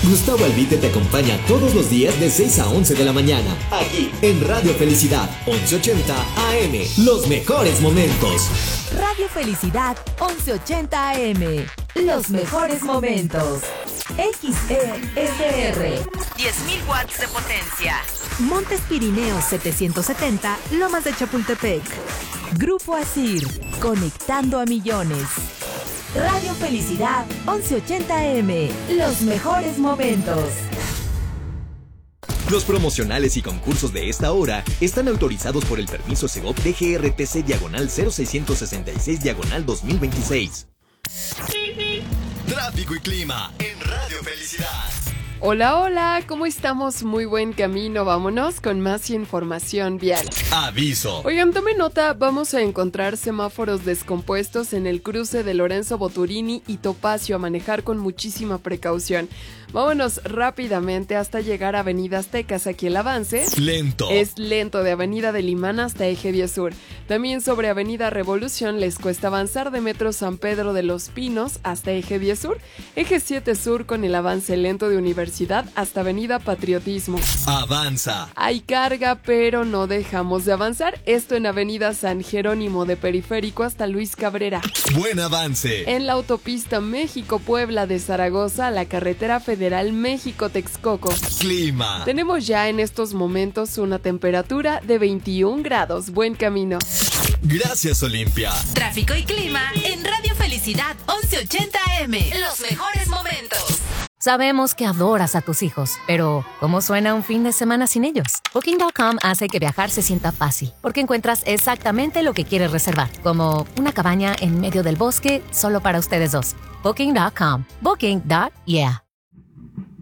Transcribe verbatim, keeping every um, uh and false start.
Gustavo Albite te acompaña todos los días de seis a once de la mañana, aquí en Radio Felicidad, once ochenta A M. Los mejores momentos. Radio Felicidad, once ochenta A M. Los mejores momentos. X E S R. diez mil watts de potencia. Montes Pirineos setecientos setenta, Lomas de Chapultepec. Grupo Asir, conectando a millones. Radio Felicidad, once ochenta A M. Los mejores momentos. Los promocionales y concursos de esta hora están autorizados por el permiso Segov D G R T C diagonal cero seiscientos sesenta y seis diagonal dos mil veintiséis. Tráfico y clima en Radio Felicidad. Hola, hola, ¿cómo estamos? Muy buen camino, vámonos con más información vial. Aviso. Oigan, tomen nota, vamos a encontrar semáforos descompuestos en el cruce de Lorenzo Boturini y Topacio, a manejar con muchísima precaución. Vámonos rápidamente hasta llegar a Avenida Aztecas. Aquí el avance lento. Es lento de Avenida del Imán hasta Eje diez Sur. También sobre Avenida Revolución les cuesta avanzar de Metro San Pedro de los Pinos hasta Eje diez Sur. Eje siete Sur con el avance lento de Universidad hasta Avenida Patriotismo. Avanza. Hay carga, pero no dejamos de avanzar. Esto en Avenida San Jerónimo de Periférico hasta Luis Cabrera. Buen avance. En la autopista México-Puebla de Zaragoza, la carretera federal México-Texcoco. Clima. Tenemos ya en estos momentos una temperatura de veintiún grados. Buen camino. Gracias, Olimpia. Tráfico y clima en Radio Felicidad, once ochenta A M. Los mejores momentos. Sabemos que adoras a tus hijos, pero ¿cómo suena un fin de semana sin ellos? Booking punto com hace que viajar se sienta fácil, porque encuentras exactamente lo que quieres reservar, como una cabaña en medio del bosque solo para ustedes dos. Booking punto com. Booking. Yeah.